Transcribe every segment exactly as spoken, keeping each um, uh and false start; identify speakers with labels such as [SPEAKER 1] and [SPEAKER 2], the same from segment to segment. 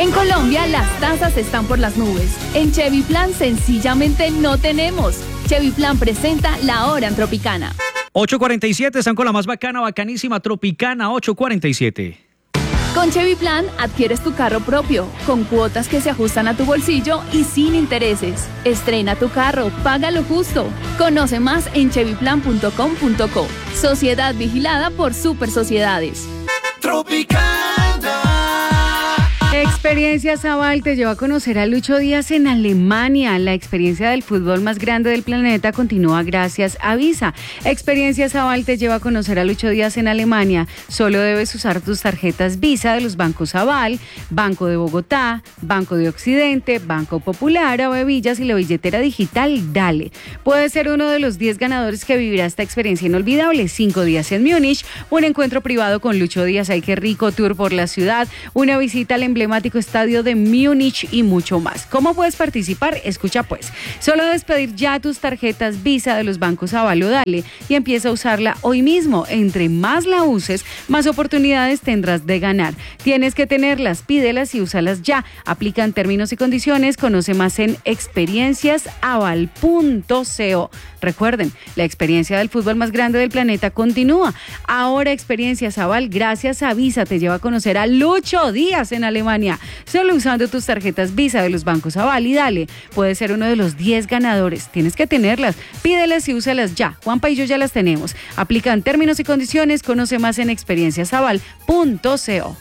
[SPEAKER 1] En Colombia las tasas están por las nubes. En Chevy Plan sencillamente no tenemos. Chevy Plan presenta La Hora en Tropicana.
[SPEAKER 2] ocho cuarenta y siete, están con la más bacana, bacanísima Tropicana, ocho cuarenta y siete.
[SPEAKER 1] Con Chevy Plan adquieres tu carro propio, con cuotas que se ajustan a tu bolsillo y sin intereses. Estrena tu carro, págalo justo. Conoce más en chevy plan punto com punto co. Sociedad vigilada por Super Sociedades.
[SPEAKER 3] Tropicana.
[SPEAKER 4] Experiencia Zabal te lleva a conocer a Lucho Díaz en Alemania. La experiencia del fútbol más grande del planeta continúa gracias a Visa. Experiencia Zabal te lleva a conocer a Lucho Díaz en Alemania. Solo debes usar tus tarjetas Visa de los bancos Zabal, Banco de Bogotá, Banco de Occidente, Banco Popular, Avevillas y la billetera digital Dale. Puedes ser uno de los diez ganadores que vivirá esta experiencia inolvidable. Cinco días en Múnich, un encuentro privado con Lucho Díaz. Ay, qué rico, tour por la ciudad, una visita al emblemático estadio de Múnich y mucho más. ¿Cómo puedes participar? Escucha pues. Solo debes pedir ya tus tarjetas Visa de los bancos Aval o Dale y empieza a usarla hoy mismo. Entre más la uses, más oportunidades tendrás de ganar. Tienes que tenerlas, pídelas y úsalas ya. Aplican términos y condiciones. Conoce más en experiencias aval punto co. Recuerden, la experiencia del fútbol más grande del planeta continúa. Ahora Experiencias Aval, gracias a Visa, te lleva a conocer a Lucho Díaz en Alemania. Solo usando tus tarjetas Visa de los bancos Aval y Dale, puedes ser uno de los diez ganadores. Tienes que tenerlas, pídelas y úsalas ya. Juanpa y yo ya las tenemos. Aplican términos y condiciones. Conoce más en experiencias aval punto co.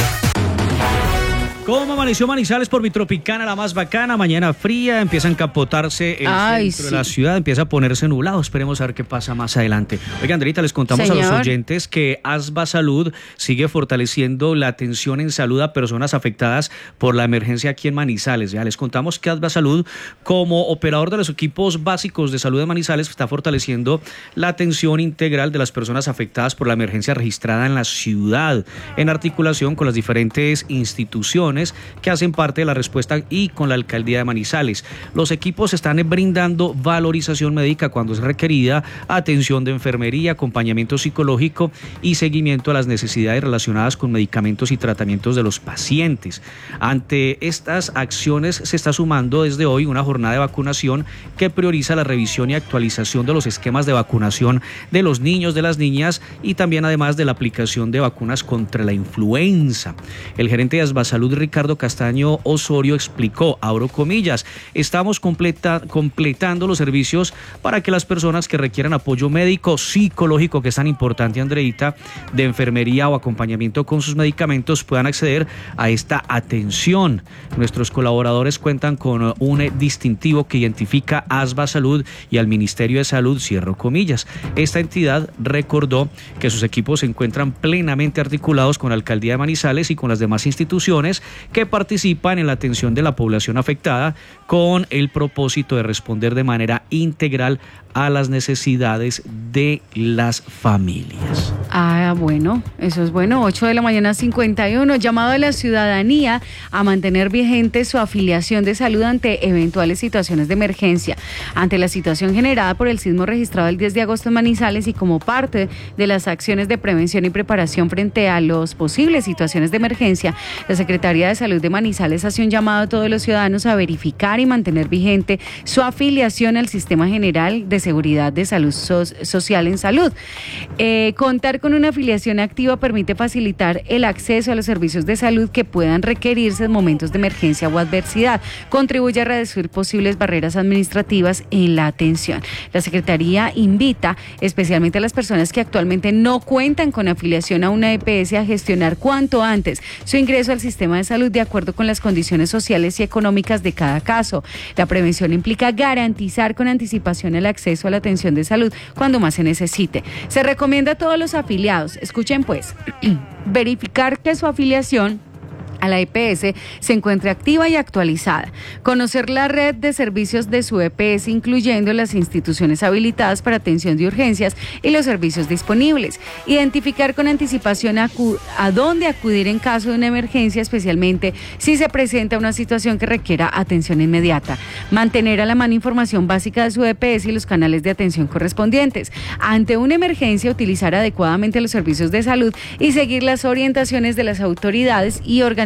[SPEAKER 2] ¿Cómo amaneció Manizales por mi Tropicana, la más bacana? Mañana fría, empieza a encapotarse el Ay, centro sí. de la ciudad, empieza a ponerse nublado. Esperemos a ver qué pasa más adelante. Oiga, Andreita, les contamos Señor. a los oyentes que ASBA Salud sigue fortaleciendo la atención en salud a personas afectadas por la emergencia aquí en Manizales. Ya les contamos que ASBA Salud, como operador de los equipos básicos de salud de Manizales, está fortaleciendo la atención integral de las personas afectadas por la emergencia registrada en la ciudad, en articulación con las diferentes instituciones que hacen parte de la respuesta y con la alcaldía de Manizales. Los equipos están brindando valorización médica cuando es requerida, atención de enfermería, acompañamiento psicológico y seguimiento a las necesidades relacionadas con medicamentos y tratamientos de los pacientes. Ante estas acciones se está sumando desde hoy una jornada de vacunación que prioriza la revisión y actualización de los esquemas de vacunación de los niños, de las niñas y también además de la aplicación de vacunas contra la influenza. El gerente de ASBA Salud, Ricardo Castaño Osorio, explicó, abro comillas, estamos completa, completando los servicios para que las personas que requieran apoyo médico, psicológico, que es tan importante, Andreita, de enfermería o acompañamiento con sus medicamentos, puedan acceder a esta atención. Nuestros colaboradores cuentan con un distintivo que identifica a ASBA Salud y al Ministerio de Salud, cierro comillas. Esta entidad recordó que sus equipos se encuentran plenamente articulados con la Alcaldía de Manizales y con las demás instituciones que participan en la atención de la población afectada con el propósito de responder de manera integral a las necesidades de las familias.
[SPEAKER 4] Ah, bueno, eso es bueno. ocho de la mañana, cincuenta y uno. Llamado a la ciudadanía a mantener vigente su afiliación de salud ante eventuales situaciones de emergencia. Ante la situación generada por el sismo registrado el diez de agosto en Manizales y como parte de las acciones de prevención y preparación frente a las posibles situaciones de emergencia, la Secretaría de Salud de Manizales hace un llamado a todos los ciudadanos a verificar y mantener vigente su afiliación al Sistema General de Seguridad de Salud so- Social en Salud. Eh, contar con una afiliación activa permite facilitar el acceso a los servicios de salud que puedan requerirse en momentos de emergencia o adversidad. Contribuye a reducir posibles barreras administrativas en la atención. La Secretaría invita especialmente a las personas que actualmente no cuentan con afiliación a una E P S a gestionar cuanto antes su ingreso al sistema de salud de acuerdo con las condiciones sociales y económicas de cada caso. La prevención implica garantizar con anticipación el acceso a la atención de salud cuando más se necesite. Se recomienda a todos los afiliados, escuchen pues, verificar que su afiliación a la E P S se encuentre activa y actualizada. Conocer la red de servicios de su E P S, incluyendo las instituciones habilitadas para atención de urgencias y los servicios disponibles. Identificar con anticipación a, a dónde acudir en caso de una emergencia, especialmente si se presenta una situación que requiera atención inmediata. Mantener a la mano información básica de su E P S y los canales de atención correspondientes. Ante una emergencia, utilizar adecuadamente los servicios de salud y seguir las orientaciones de las autoridades y organizaciones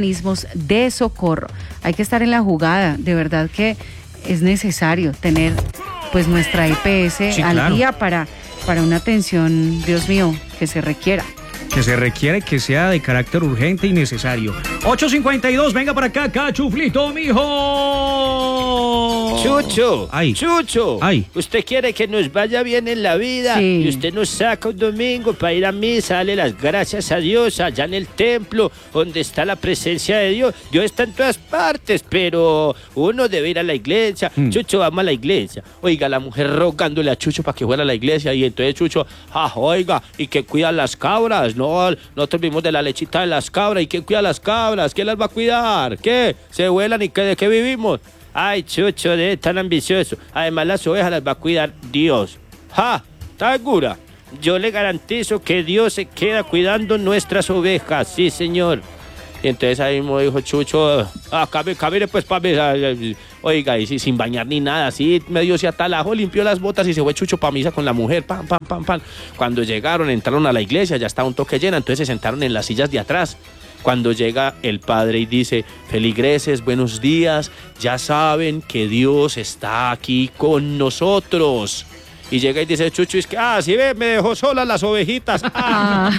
[SPEAKER 4] organismos de socorro. Hay que estar en la jugada, de verdad que es necesario tener pues nuestra E P S sí, al claro. día para, para una atención, Dios mío, que se requiera.
[SPEAKER 2] Que se requiere que sea de carácter urgente y necesario. ocho cincuenta y dos, venga para acá, Cachuflito, mijo.
[SPEAKER 5] Chucho,
[SPEAKER 2] Ay.
[SPEAKER 5] Chucho,
[SPEAKER 2] Ay.
[SPEAKER 5] usted quiere que nos vaya bien en la vida
[SPEAKER 4] sí.
[SPEAKER 5] y usted nos saca un domingo para ir a misa, darle las gracias a Dios allá en el templo donde está la presencia de Dios. Dios está en todas partes, pero uno debe ir a la iglesia. Mm. Chucho, vamos a la iglesia. Oiga, la mujer rogándole a Chucho para que fuera a la iglesia y entonces Chucho, ah, oiga, y que cuida las cabras. No, nosotros vivimos de la lechita de las cabras. ¿Y quién cuida las cabras? ¿Quién las va a cuidar? ¿Qué? ¿Se vuelan y qué, de qué vivimos? Ay, Chucho, de tan ambicioso. Además, las ovejas las va a cuidar Dios. ¡Ja! ¿Está segura? Yo le garantizo que Dios se queda cuidando nuestras ovejas. Sí, señor. Y entonces ahí me dijo Chucho, ah, cabe, cabe pues para misa. Oiga, y sin bañar ni nada, así medio se atalajó, limpió las botas y se fue Chucho para misa con la mujer, pam, pam, pam, pam. Cuando llegaron, entraron a la iglesia, ya estaba un toque llena, entonces se sentaron en las sillas de atrás. Cuando llega el padre y dice, feligreses, buenos días, ya saben que Dios está aquí con nosotros. Y llega y dice Chucho, es que, ah, sí ve, me dejó solas las ovejitas. Ah.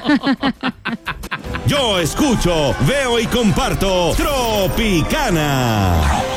[SPEAKER 6] Yo escucho, veo y comparto Tropicana.